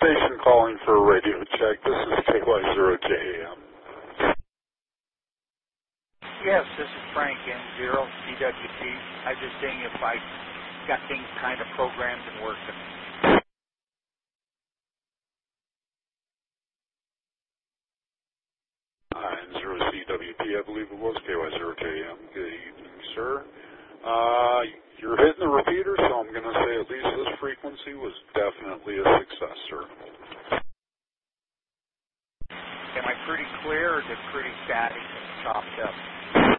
station calling for a radio check. This is KY0JAM. Yes, this is Frank N0, CWT. I was just seeing if I got things kind of programmed and working. N0CWT, I believe it was, KY0JAM. Good evening, sir. You're hitting the repeater, so I'm going to say at least this frequency was definitely a success, sir. Am I pretty clear or is it pretty static and chopped up?